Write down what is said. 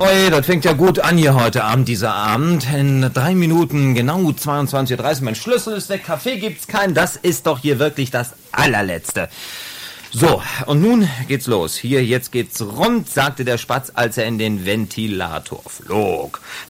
Oi, das fängt ja gut an hier heute Abend, dieser Abend. In 3 Minuten, genau 22:30 Uhr. Mein Schlüssel ist weg, Kaffee gibt's keinen. Das ist doch hier wirklich das allerletzte. So, und nun geht's los. Hier, jetzt geht's rund, sagte der Spatz, als er in den Ventilator flog.